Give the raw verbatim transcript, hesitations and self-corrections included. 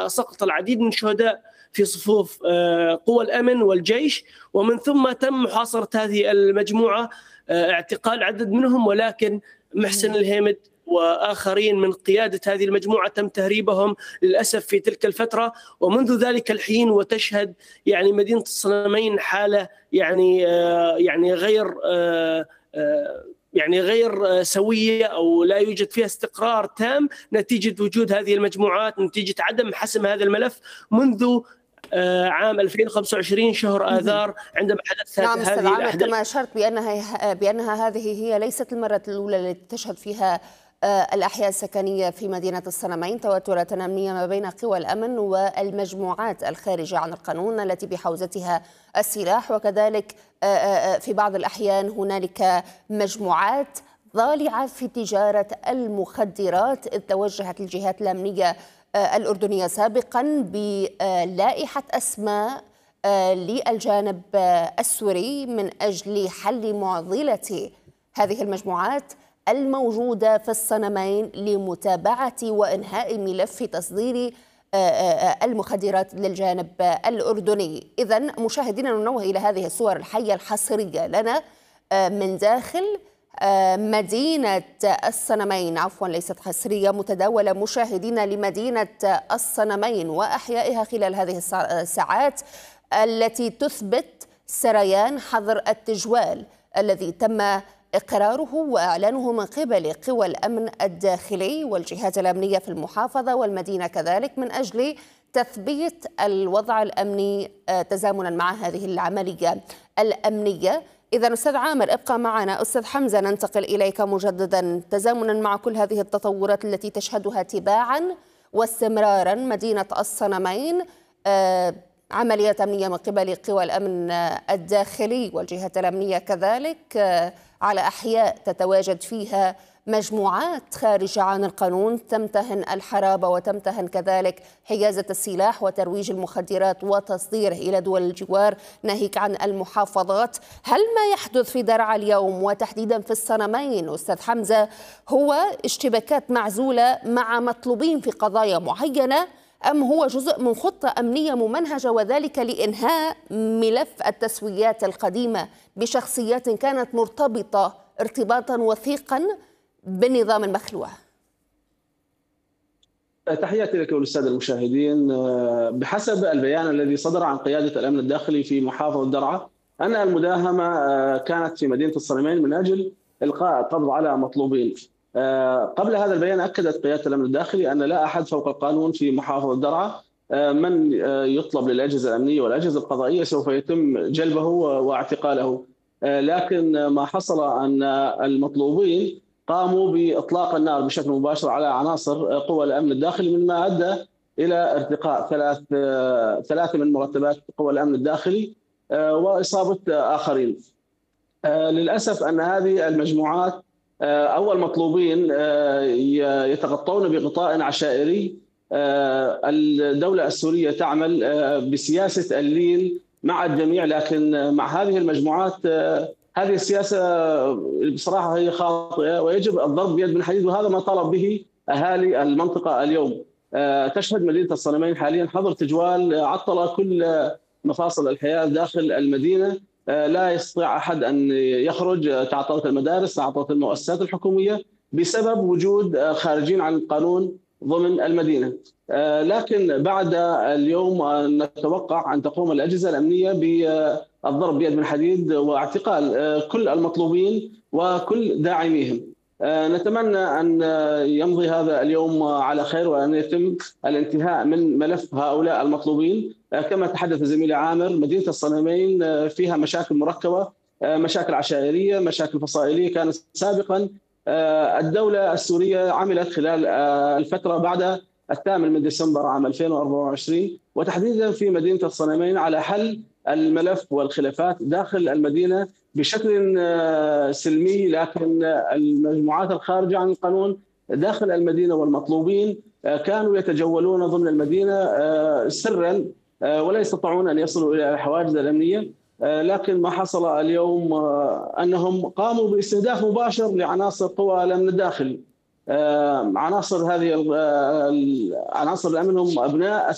سقط العديد من الشهداء في صفوف قوى الأمن والجيش، ومن ثم تم محاصرة هذه المجموعة، اعتقال عدد منهم، ولكن محسن الهيمد وآخرين من قيادة هذه المجموعة تم تهريبهم للأسف في تلك الفترة. ومنذ ذلك الحين وتشهد يعني مدينة الصنمين حالة يعني يعني غير يعني غير سوية، أو لا يوجد فيها استقرار تام نتيجة وجود هذه المجموعات، نتيجة عدم حسم هذا الملف منذ عام ألفين وخمسة وعشرين شهر آذار عندما حدثت نعم هذه الأحداث. الأحداث. كما أشرت بأنها بأنها هذه هي ليست المرة الأولى التي تشهد فيها الأحياء السكنية في مدينة الصنمين توترات أمنية ما بين قوى الأمن والمجموعات الخارجة عن القانون التي بحوزتها السلاح، وكذلك في بعض الأحيان هنالك مجموعات ضالعة في تجارة المخدرات، إذ توجهت الجهات الأمنية الأردنية سابقا بلائحة أسماء للجانب السوري من أجل حل معضلة هذه المجموعات الموجودة في الصنمين لمتابعة وإنهاء ملف تصدير المخدرات للجانب الأردني. إذن مشاهدينا ننوه إلى هذه الصور الحية الحصرية لنا من داخل مدينة الصنمين، عفوا ليست حصرية، متداولة مشاهدينا لمدينة الصنمين وأحيائها خلال هذه الساعات التي تثبت سريان حظر التجوال الذي تم إقراره وإعلانه من قبل قوى الأمن الداخلي والجهات الأمنية في المحافظة والمدينة كذلك من أجل تثبيت الوضع الأمني تزامنا مع هذه العملية الأمنية. إذا أستاذ عامر ابقى معنا. أستاذ حمزة ننتقل إليك مجددا تزامنا مع كل هذه التطورات التي تشهدها تباعا واستمرارا مدينة الصنمين، آه عمليات أمنية من قبل قوى الأمن الداخلي والجهات الأمنية كذلك آه على أحياء تتواجد فيها مجموعات خارجة عن القانون تمتهن الحرابة وتمتهن كذلك حيازة السلاح وترويج المخدرات وتصديره إلى دول الجوار ناهيك عن المحافظات. هل ما يحدث في درعا اليوم وتحديدا في الصنمين أستاذ حمزة هو اشتباكات معزولة مع مطلوبين في قضايا معينة، أم هو جزء من خطة أمنية ممنهجة وذلك لإنهاء ملف التسويات القديمة بشخصيات كانت مرتبطة ارتباطا وثيقا بالنظام المخلوع؟ تحياتي لك والسادة المشاهدين. بحسب البيان الذي صدر عن قيادة الأمن الداخلي في محافظة درعا أن المداهمة كانت في مدينة الصنمين من أجل إلقاء القبض على مطلوبين. قبل هذا البيان أكدت قيادة الأمن الداخلي أن لا أحد فوق القانون في محافظة درعا. من يطلب للأجهزة الأمنية والأجهزة القضائية سوف يتم جلبه واعتقاله، لكن ما حصل أن المطلوبين قاموا بإطلاق النار بشكل مباشر على عناصر قوى الأمن الداخلي، مما أدى إلى ارتقاء ثلاث ثلاثة من مرتبات قوى الأمن الداخلي وإصابة آخرين. للأسف أن هذه المجموعات أو المطلوبين يتغطون بغطاء عشائري. الدولة السورية تعمل بسياسة اللين مع الجميع، لكن مع هذه المجموعات هذه السياسة بصراحة هي خاطئة ويجب الضرب بيد من حديد، وهذا ما طلب به أهالي المنطقة اليوم. تشهد مدينة الصنمين حاليا حظر تجوال عطل كل مفاصل الحياة داخل المدينة. لا يستطيع أحد أن يخرج، تعطلت المدارس، تعطلت المؤسسات الحكومية بسبب وجود خارجين عن القانون ضمن المدينة. لكن بعد اليوم نتوقع أن تقوم الأجهزة الأمنية بالضرب بيد من حديد واعتقال كل المطلوبين وكل داعميهم. نتمنى أن يمضي هذا اليوم على خير وأن يتم الانتهاء من ملف هؤلاء المطلوبين. كما تحدث زميلي عامر، مدينة الصنمين فيها مشاكل مركبة، مشاكل عشائرية، مشاكل فصائلية. كانت سابقا الدولة السورية عملت خلال الفترة بعد الثامن من ديسمبر عام ألفين وأربعة وعشرين وتحديدا في مدينة الصنمين على حل الملف والخلافات داخل المدينة بشكل سلمي، لكن المجموعات الخارجة عن القانون داخل المدينة والمطلوبين كانوا يتجولون ضمن المدينة سرا ولا يستطيعون أن يصلوا إلى الحواجز الأمنية. لكن ما حصل اليوم أنهم قاموا باستهداف مباشر لعناصر قوى الأمن الداخلي. عناصر هذه عناصر الأمن هم أبناء